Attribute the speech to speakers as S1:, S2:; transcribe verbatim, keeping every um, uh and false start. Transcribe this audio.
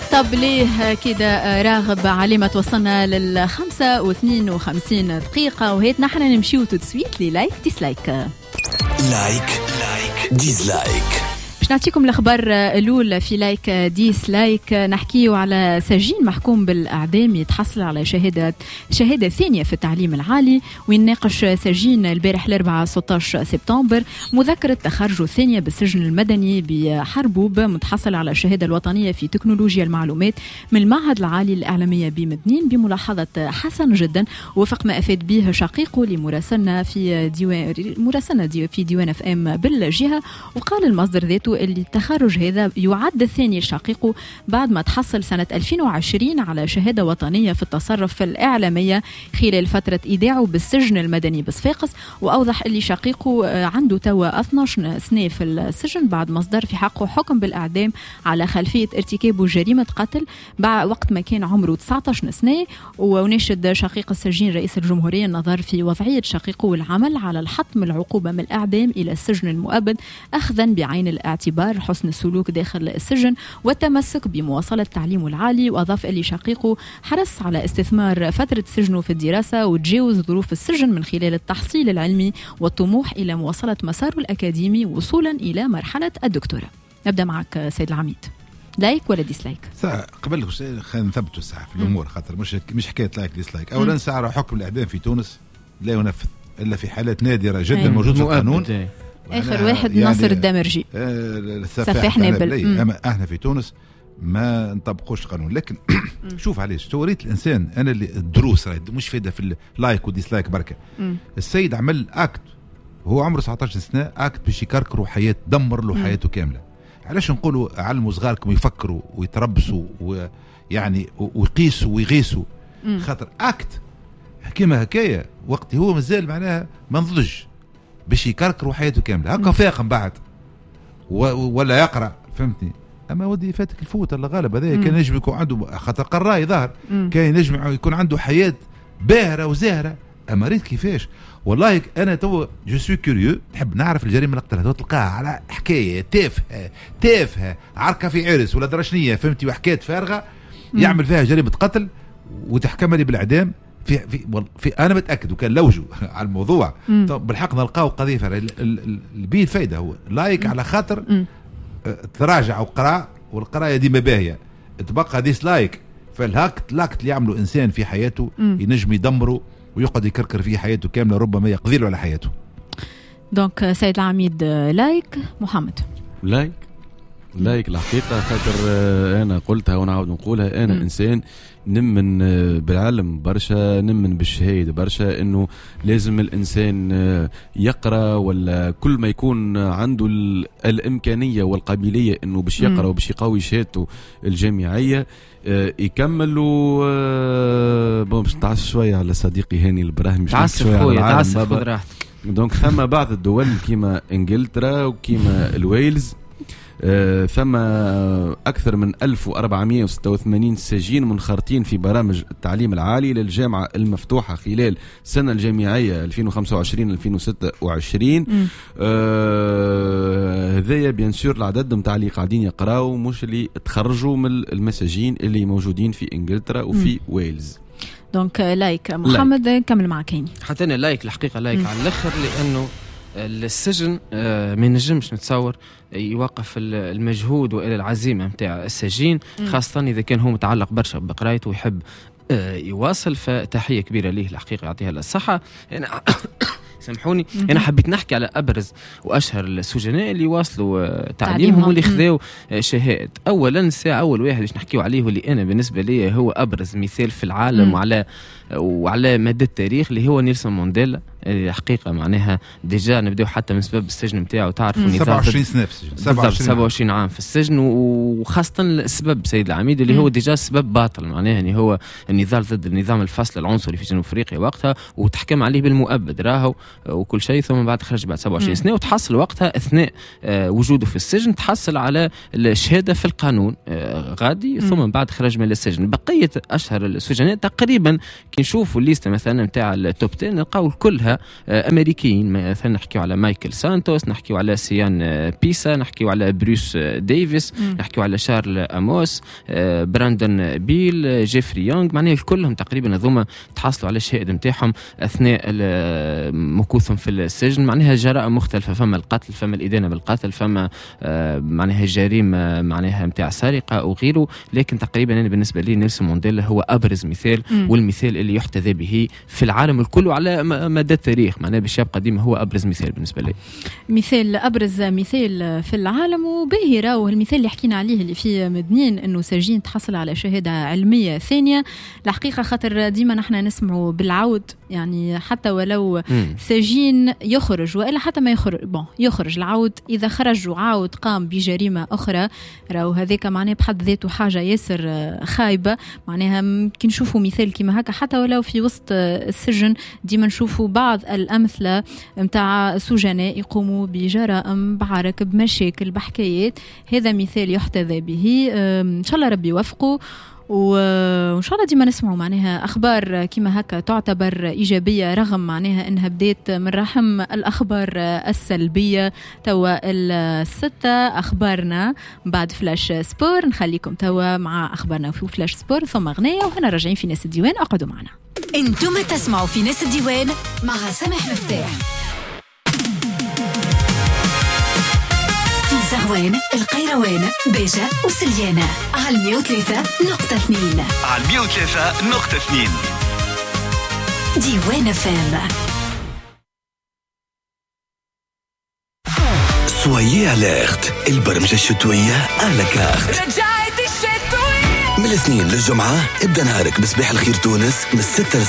S1: طب ليه كده راغب على ما توصلنا للخمسة واثنين وخمسين دقيقة وهيت نحن نمشيو تسويت للايك ديسلايك.
S2: لايك لايك ديسلايك.
S1: باش نعطيكم الأخبار الأولى في لايك ديسلايك. نحكيو على سجين محكوم بالإعدام يتحصل على شهادة شهادة ثانية في التعليم العالي، ويناقش سجين البارح الأربعاء ستة عشر سبتمبر مذكرة تخرجه الثانية بالسجن المدني بحربوب، متحصل على الشهادة الوطنية في تكنولوجيا المعلومات من المعهد العالي للإعلامية بمدنين بملاحظة حسن جدا، وفق ما أفاد به شقيقه لمراسلنا في ديوان مراسلنا دي في ديوان اف ام بالجهة. وقال المصدر ذاته اللي التخرج هذا يعد الثاني لشقيقه بعد ما تحصل سنة ألفين وعشرين على شهادة وطنية في التصرف الإعلامية خلال فترة إيداعه بالسجن المدني بصفاقس. وأوضح اللي شقيقه عنده توا اثني عشر سنة في السجن بعد ما صدر في حقه حكم بالإعدام على خلفية ارتكابه جريمة قتل بعد وقت ما كان عمره تسعة عشر سنة. ونشد شقيق السجين رئيس الجمهورية النظر في وضعية شقيقه والعمل على الحتم العقوبة من الإعدام إلى السجن المؤبد، أخذا بعين الاعتبار حسن السلوك داخل السجن والتمسك بمواصلة تعليمه العالي. وأضاف اللي شقيقه حرص على استثمار فترة سجنه في الدراسة وتجاوز ظروف السجن من خلال التحصيل العلمي والطموح إلى مواصلة مساره الأكاديمي وصولا إلى مرحلة الدكتوراه. نبدأ معك سيد العميد، لايك ولا ديسلايك؟
S3: ساعة قبل خلينا نثبتوا الساعة في الأمور، خاطر مش مش حكاية لايك ديسلايك. أولا ساعة حكم الإعدام في تونس لا ينفذ إلا في حالات نادرة جدا موجود في القانون.
S1: آخر واحد يعني ناصر الدمرجي
S3: آه سفاح نابل. أما احنا في تونس ما نطبقوش قانون. لكن شوف علاش توريت الإنسان أنا اللي الدروس مش فايدة في اللايك وديسلايك بركة. السيد عمل أكت وهو عمره تسعة عشر سنة، أكت باش يكركروا حياة، دمر له حياته كاملة. علاش نقولوا علموا صغاركم يفكروا ويتربصوا ويعني ويقيسوا ويغيسوا؟ خاطر أكت كيما هكايا وقت هو مازال معناها ما نضج باش يكركروا حياته كامله هكا فاقم بعد ولا يقرا، فهمتني؟ اما ودي فاتك الفوت الله غالب هذا كان ينجم يكون عنده خاطر قراي ظهر كان ينجم يكون عنده حياه باهره وزاهره. اما ريت كيفاش والله انا تو جو سوي كوريو نحب نعرف الجريمه اللي قتلها تلقاها على حكايه تافهه تافهه عركه في عرس ولا درشنيه، فهمتي؟ وحكايه فارغه يعمل فيها جريمه قتل وتحكم لي بالاعدام. في في في انا متاكد وكان لوجو على الموضوع. طب بالحق نلقاو قضيه البي الفايده هو لايك على خاطر تراجع وقرا، والقرايه ديما باهيه. تبقى ديسلايك فالهاكت لاكت اللي يعملوا انسان في حياته ينجم يدمره ويقعد يكركر في حياته كامله، ربما يقضي له على حياته. دونك
S1: سيد العميد لايك. محمد
S4: لايك لايك الحقيقة خاطر أنا قلتها ونعاود نقولها. أنا م. إنسان نمن بالعلم برشا، نمن بالشهادة برشا، إنه لازم الإنسان يقرأ ولا كل ما يكون عنده الإمكانية والقابلية إنه باش يقرأ وباش يقوي شهادته الجامعية يكمل. باش نتعصب شوية على صديقي هاني البراهيم، مش
S5: تعصب خويا تعصب خذ راحتك.
S4: دونك ثم بعض الدول كيما إنجلترا وكيما الويلز آه ثم أكثر من ألف وأربعمائة وستة وثمانين سجين منخرطين في برامج التعليم العالي للجامعة المفتوحة خلال السنة الجامعية ألفين وخمسة وعشرين ألفين وستة وعشرين. هذايا آه بيان سور العدد متاع اللي قاعدين يقراوا مش اللي تخرجوا من المساجين اللي موجودين في إنجلترا وفي م. ويلز.
S1: دونك لايك محمد لايك. كمل معك هيني.
S5: حتى أنا لايك الحقيقة لايك م. على الآخر، لأنه السجن ما نجمش نتصور يوقف المجهود والى العزيمه نتاع السجين، خاصه اذا كان هو متعلق برشا بقرايته ويحب يواصل. فتحيه كبيره ليه الحقيقه يعطيها الصحه. انا سامحوني انا حبيت نحكي على ابرز واشهر السجناء اللي واصلوا تعليمهم واللي خذوا شهادة. اولا الساعه اول واحد باش نحكيو عليه واللي انا بالنسبه لي هو ابرز مثال في العالم مم. وعلى وعلى مدى التاريخ اللي هو نيلسون مانديلا. الحقيقه معناها ديجا نبداو حتى من سبب السجن نتاعو، تعرفوا
S3: سبعة وعشرين سنه في السجن،
S5: سبعة وعشرين عام في السجن، وخاصه السبب سيد العميد اللي هو ديجا سبب باطل، معناها يعني هو النضال ضد النظام الفصل العنصري في جنوب افريقيا وقتها، وتحكم عليه بالمؤبد راهو وكل شيء. ثم بعد خرج بعد سبعة وعشرين سنه، وتحصل وقتها اثناء وجوده في السجن تحصل على الشهاده في القانون غادي، ثم بعد خرج من السجن. بقيه اشهر السجناء تقريبا كي نشوفوا الليسته مثلا نتاع التوب عشرة نلقاو كلها فيها امريكيين، مثلا نحكيو على مايكل سانتوس، نحكيو على سيان بيسا، نحكيو على بروس ديفيس، م. نحكيو على شارل اموس، براندون بيل، جيفري يونغ، معناها كلهم تقريبا هذوما تحصلوا على الشهاده نتاعهم اثناء مكوثهم في السجن. معناها جرائم مختلفه، فما القتل، فما الادانه بالقتل، فما معناها جريمه معناها نتاع سرقه وغيره. لكن تقريبا انا بالنسبه لي نيلسون مانديلا هو ابرز مثال، م. والمثال اللي يحتذى به في العالم الكل على مدى التاريخ. معناها بالشاب قديم هو ابرز مثال بالنسبه لي،
S1: مثال ابرز مثال في العالم. وباهي راهو المثال اللي حكينا عليه اللي في مدنين انه سجين تحصل على شهاده علميه ثانيه. الحقيقه خاطر ديما نحن نسمعوا بالعود، يعني حتى ولو م. سجين يخرج والا حتى ما يخرج، بون يخرج العود، اذا خرج وعاود قام بجريمه اخرى راهو هذاك معناه بحد ذاته حاجه ياسر خايبه. معناها كي نشوفوا مثال كيما هكا حتى ولو في وسط السجن ديما نشوفوا بعض الامثله نتاع سجناء يقوموا بجرائم، بعرك، بمشاكل، بحكايات. هذا مثال يحتذى به، ان شاء الله ربي يوفقه. وإن شاء الله ديما نسمعوا معناها أخبار كما هكا تعتبر إيجابية، رغم معناها أنها بدأت من رحم الأخبار السلبية. توا الستة أخبارنا بعد فلاش سبور، نخليكم توا مع أخبارنا في فلاش سبور ثم أغنية، وهنا راجعين في ناس الديوان. أقعدوا معنا.
S6: انتم تسمعوا في ناس الديوان مع سامح مفتاح. زهوان، القيروان، بيجة وسليانة على مية وثلاثة نقطة اثنين
S2: على مية وثلاثة نقطة اثنين
S6: ديوان فام.
S2: سويي أليرت، البرمجة الشتوية على كارت.
S6: رجعت الشتوية
S2: من الاثنين للجمعة ابدأ نهارك بصباح الخير تونس من الستة